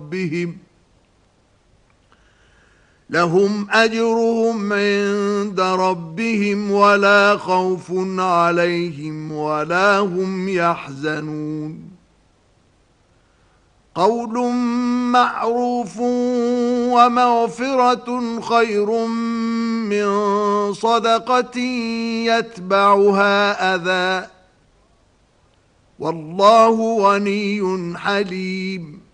ربهم عند ربهم ولا خوف عليهم ولا هم يحزنون قول معروف ومغفرة خير من صدقة يتبعها أذى والله غني حليم